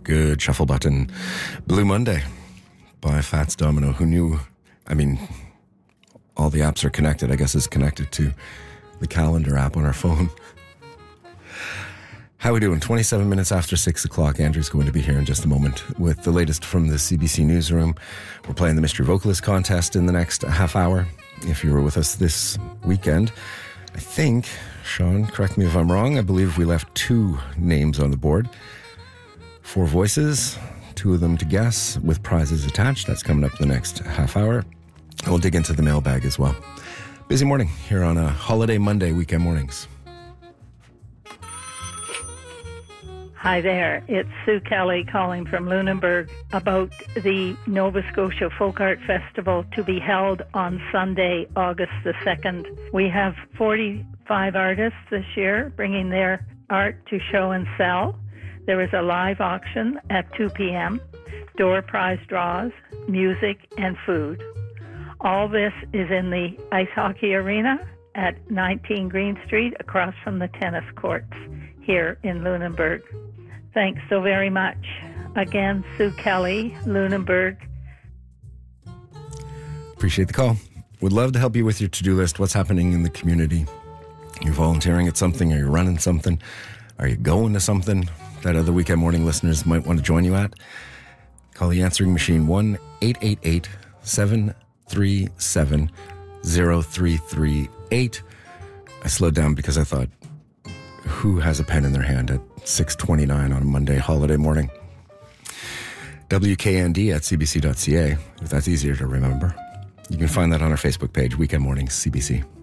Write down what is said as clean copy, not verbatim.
Good shuffle button. Blue Monday by Fats Domino. Who knew? I mean, all the apps are connected. I guess it's connected to the calendar app on our phone. How are we doing? 27 minutes after 6 o'clock. Andrew's going to be here in just a moment with the latest from the CBC Newsroom. We're playing the Mystery Vocalist Contest in the next half hour. If you were with us this weekend, I think, Sean, correct me if I'm wrong, I believe we left 2 names on the board. 4 voices, 2 of them to guess with prizes attached. That's coming up the next half hour. And we'll dig into the mailbag as well. Busy morning here on a holiday Monday, weekend mornings. Hi there, it's Sue Kelly calling from Lunenburg about the Nova Scotia Folk Art Festival to be held on Sunday, August the 2nd. We have 45 artists this year bringing their art to show and sell. There is a live auction at 2 p.m., door prize draws, music, and food. All this is in the ice hockey arena at 19 Green Street, across from the tennis courts here in Lunenburg. Thanks so very much. Again, Sue Kelly, Lunenburg. Appreciate the call. Would love to help you with your to-do list. What's happening in the community? You're volunteering at something? Are you running something? Are you going to something that other weekend morning listeners might want to join you at? Call the answering machine 1-888-737-0338. I slowed down because I thought, who has a pen in their hand at 6:29 on a Monday holiday morning? WKND at cbc.ca, if that's easier to remember. You can find that on our Facebook page, Weekend Mornings CBC.